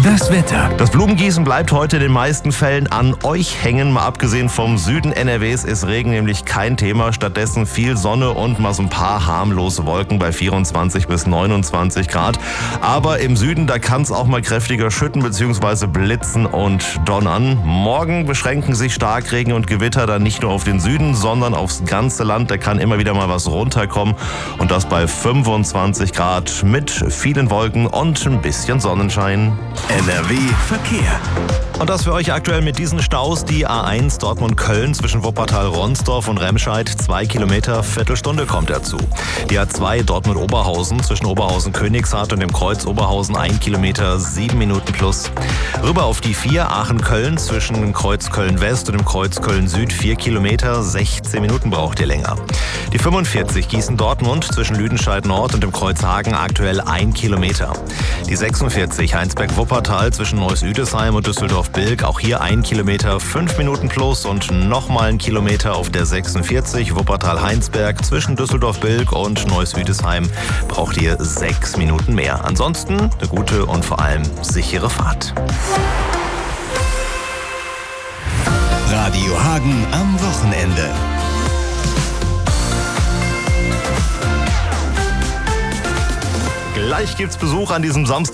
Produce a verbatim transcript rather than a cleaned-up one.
Das Wetter. Das Blumengießen bleibt heute in den meisten Fällen an euch hängen. Mal abgesehen vom Süden N R Ws ist Regen nämlich kein Thema. Stattdessen viel Sonne und mal so ein paar harmlose Wolken bei vierundzwanzig bis neunundzwanzig Grad. Aber im Süden, da kann es auch mal kräftiger schütten bzw. blitzen und donnern. Morgen beschränken sich Starkregen und Gewitter dann nicht nur auf den Süden, sondern aufs ganze Land. Da kann immer wieder mal was runterkommen. Und das bei fünfundzwanzig Grad mit vielen Wolken und ein bisschen Sonnenschein. N R W Verkehr. Und das für euch aktuell mit diesen Staus. Die A eins Dortmund-Köln zwischen Wuppertal-Ronsdorf und Remscheid. Zwei Kilometer, Viertelstunde kommt dazu. Die A zwei Dortmund-Oberhausen zwischen Oberhausen-Königshardt und dem Kreuz Oberhausen. Ein Kilometer, sieben Minuten plus. Rüber auf die vier Aachen-Köln zwischen dem Kreuz Köln-West und dem Kreuz Köln-Süd. Vier Kilometer, sechzehn Minuten braucht ihr länger. Die fünfundvierzig Gießen-Dortmund zwischen Lüdenscheid-Nord und dem Kreuz Hagen. Aktuell ein Kilometer. Die sechsundvierzig Heinsberg-Wuppertal zwischen Neuss-Üdesheim und Düsseldorf-Bilk. Auch hier ein Kilometer, fünf Minuten plus und nochmal ein Kilometer auf der sechsundvierzig Wuppertal-Heinsberg zwischen Düsseldorf-Bilk und Neuss-Üdesheim. Braucht ihr sechs Minuten mehr. Ansonsten eine gute und vor allem sichere Fahrt. Radio Hagen am Wochenende. Gleich gibt's Besuch an diesem Samstag.